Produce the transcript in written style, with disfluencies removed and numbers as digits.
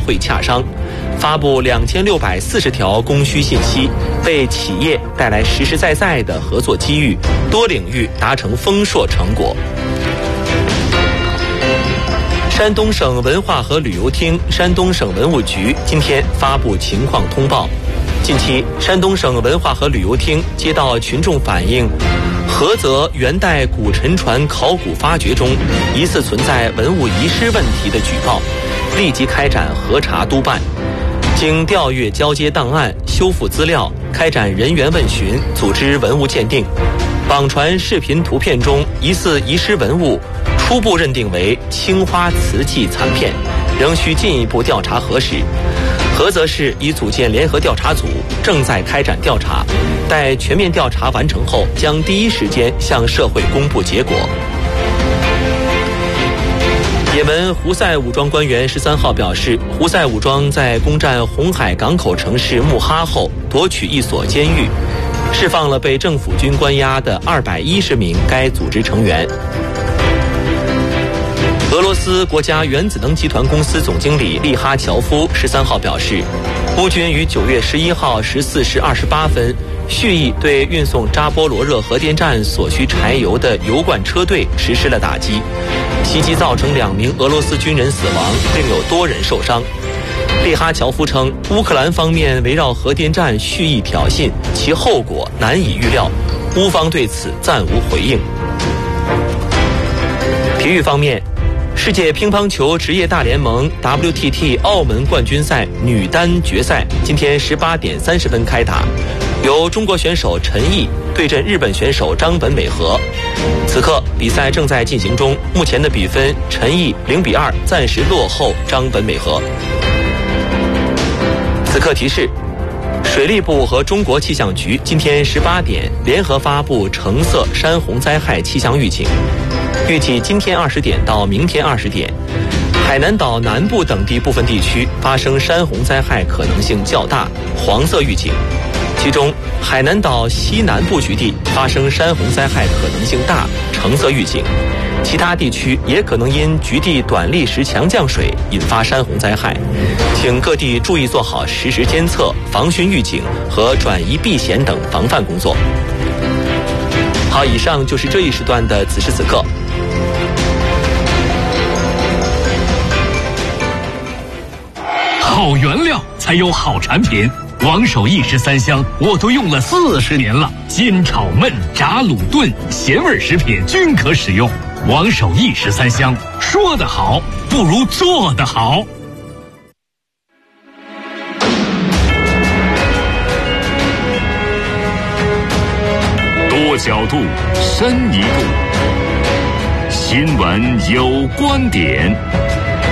会洽商，发布2640条供需信息，为企业带来实实在在的合作机遇，多领域达成丰硕成果。山东省文化和旅游厅、山东省文物局今天发布情况通报。近期，山东省文化和旅游厅接到群众反映，菏泽元代古沉船考古发掘中疑似存在文物遗失问题的举报，立即开展核查督办。经调阅交接档案、修复资料，开展人员问询，组织文物鉴定。网传视频图片中疑似遗失文物，初步认定为青花瓷器残片，仍需进一步调查核实。菏泽市已组建联合调查组，正在开展调查，待全面调查完成后，将第一时间向社会公布结果。也门胡塞武装官员13号表示，胡塞武装在攻占红海港口城市穆哈后，夺取一所监狱，释放了被政府军关押的210名该组织成员。俄罗斯国家原子能集团公司总经理利哈乔夫13号表示，乌军于9月11号14时28分蓄意对运送扎波罗热核电站所需柴油的油罐车队实施了打击，袭击造成2名俄罗斯军人死亡，另有多人受伤。利哈乔夫称，乌克兰方面围绕核电站蓄意挑衅，其后果难以预料，乌方对此暂无回应。体育方面，世界乒乓球职业大联盟 WTT 澳门冠军赛女单决赛今天18点30分开打，由中国选手陈毅对阵日本选手张本美和。此刻比赛正在进行中，目前的比分陈毅0-2暂时落后张本美和。此刻提示，水利部和中国气象局今天18点联合发布橙色山洪灾害气象预警，预计今天20点到明天20点，海南岛南部等地部分地区发生山洪灾害可能性较大，黄色预警。其中，海南岛西南部局地发生山洪灾害可能性大，橙色预警。其他地区也可能因局地短砾石强降水引发山洪灾害，请各地注意做好实时监测、防汛预警和转移避险等防范工作。好，以上就是这一时段的此时此刻。 好原料才有好产品，王守义13香我都用了40年了，煎炒焖炸卤炖咸味食品均可使用。王守义13香，说得好不如做得好。多角度，深一步，新闻有观点。